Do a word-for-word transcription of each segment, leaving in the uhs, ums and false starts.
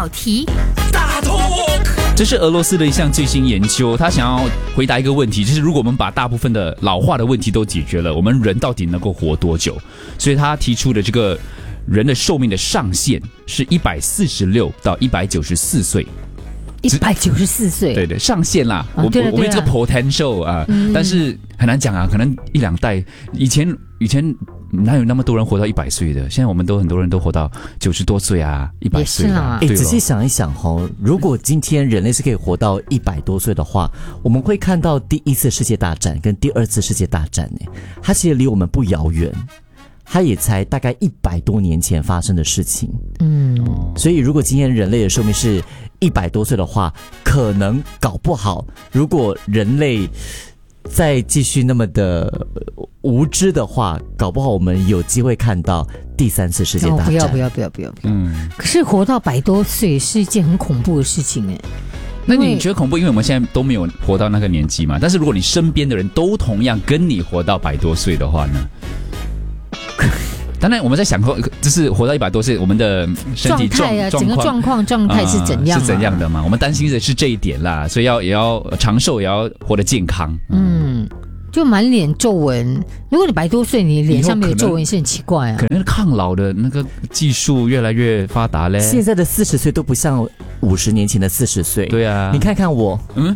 脑题大 talk。 这是俄罗斯的一项最新研究，他想要回答一个问题，就是如果我们把大部分的老化的问题都解决了，我们人到底能够活多久？所以他提出的这个人的寿命的上限是一百四十六到一百九十四岁。 一百九十四岁， 对对，上限啦。 哦、 我对了我们有这个 potential 啊、嗯，但是很难讲啊，可能一两代以前以前哪有那么多人活到一百岁的？现在我们都很多人都活到九十多岁啊，一百岁啊。 哎，仔细想一想哦，如果今天人类是可以活到一百多岁的话，我们会看到第一次世界大战跟第二次世界大战呢，它其实离我们不遥远。它也才大概一百多年前发生的事情，嗯，所以如果今天人类的寿命是一百多岁的话，可能搞不好，如果人类再继续那么的无知的话，搞不好我们有机会看到第三次世界大战。 哦、不要不要不要不要不要！嗯，可是活到百多岁是一件很恐怖的事情哎。 那你觉得恐怖？因为我们现在都没有活到那个年纪嘛。但是如果你身边的人都同样跟你活到百多岁的话呢？当然，我们在想说，就是活到一百多岁，我们的身体状态啊，整个状况状态是怎样、啊呃？是怎样的嘛？我们担心的是这一点啦，所以要也要长寿，也要活得健康。 嗯，就满脸皱纹。如果你百多岁，你脸上没有皱纹是很奇怪啊。 可能抗老的那个技术越来越发达嘞。 现在的四十岁都不像五十年前的四十岁。 对啊， 你看看我，嗯。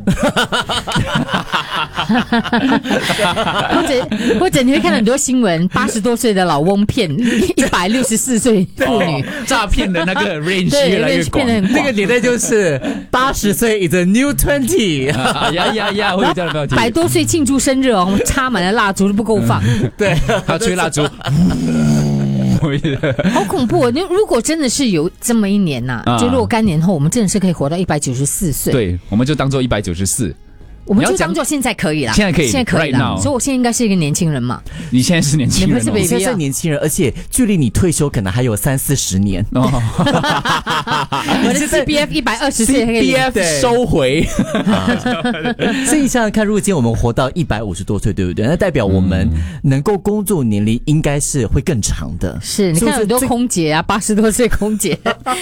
或者或者你会看到很多新闻，八十多岁的老翁骗一百六十四岁妇女， 诈骗的那个 range 越来越广。 那个年代就是八十岁 is a new twenty。 呀呀呀！会有这样的标题。 百多岁庆祝生日哦，我们插满了蜡烛都不够放。 对， 还要吹蜡烛。 好恐怖哦！如果真的是有这么一年呐、啊，就若干年后，我们真的是可以活到一百九十四岁。 对，我们就当做一百九十四。 我们就当做现在可以啦， 现在可以， 现在可以啦。 right now 所以我现在应该是一个年轻人嘛。 你现在是年轻人、哦， 你不是 baby 啊？ 你现在是年轻人，而且距离你退休可能还有三四十年。哦、 我的 C P F 一百二十岁 ，C P F 收回。 所以想想看，如果今天我们活到一百五十多岁，对不对？那代表我们能够工作年龄应该是会更长的。 是，你看很多空姐啊，八十多岁空姐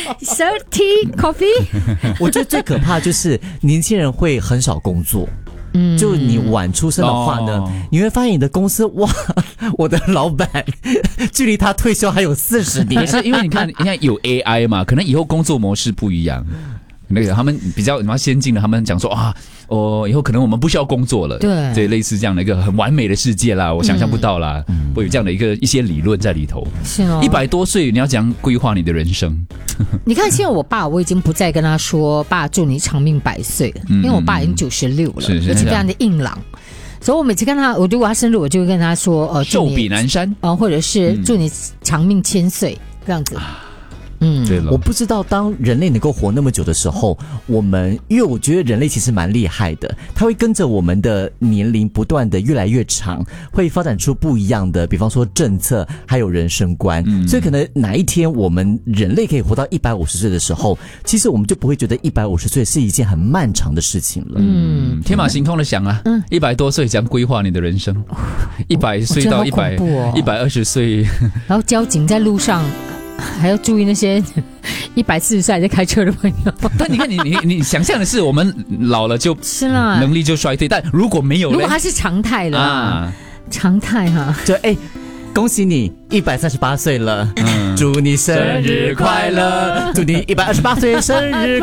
，thirty coffee。 我觉得最可怕就是年轻人会很少工作。嗯，就你晚出生的话呢、哦，你会发现你的公司哇，我的老板距离他退休还有四十年。 也是因为你看，你看有 A I 嘛，可能以后工作模式不一样。那个他们比较什么先进的，他们讲说啊，哦，以后可能我们不需要工作了， 对， 对，类似这样的一个很完美的世界啦，我想象不到啦，嗯、会有这样的一个一些理论在里头。 是哦， 一百多岁你要怎样规划你的人生？ 你看，现在我爸我已经不再跟他说“爸，祝你长命百岁”了，嗯、因为我爸已经九十六了，而且非常的硬朗。所以我每次跟他，我如果他生日，我就会跟他说：“呃， 寿比南山啊、呃，或者是祝你长命千岁、嗯、这样子。” 嗯，对了，我不知道当人类能够活那么久的时候，我们因为我觉得人类其实蛮厉害的，它会跟着我们的年龄不断的越来越长，会发展出不一样的，比方说政策还有人生观、嗯、所以可能哪一天我们人类可以活到一百五十岁的时候，其实我们就不会觉得一百五十岁是一件很漫长的事情了。 嗯，天马行空的想啊，嗯，一百多岁怎样规划你的人生？一百岁到一百一百二十岁， 然后交警在路上。还要注意那些一百四十岁还在开车的朋友。 但你看你，你你你想象的是，我们老了就是啦，能力就衰退。但如果没有， 如果它是常态了，啊、常态哈、啊， 就哎，恭喜你一百三十八岁了，嗯、祝你生日快乐，祝你一百二十八岁生日快乐。